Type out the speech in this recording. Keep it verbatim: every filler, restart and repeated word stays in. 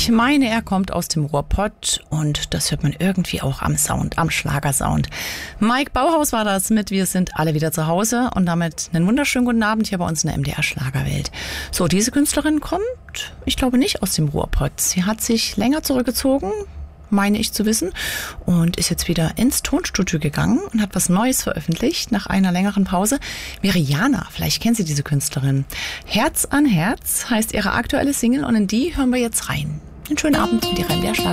Ich meine, er kommt aus dem Ruhrpott und das hört man irgendwie auch am Sound, am Schlagersound. Mike Bauhaus war das mit Wir sind alle wieder zu Hause und damit einen wunderschönen guten Abend hier bei uns in der M D R Schlagerwelt. So, diese Künstlerin kommt, ich glaube nicht aus dem Ruhrpott. Sie hat sich länger zurückgezogen, meine ich zu wissen, und ist jetzt wieder ins Tonstudio gegangen und hat was Neues veröffentlicht nach einer längeren Pause. Meriana, vielleicht kennen Sie diese Künstlerin. Herz an Herz heißt ihre aktuelle Single und in die hören wir jetzt rein. Einen schönen Abend mit Ihrer M D R Schlager.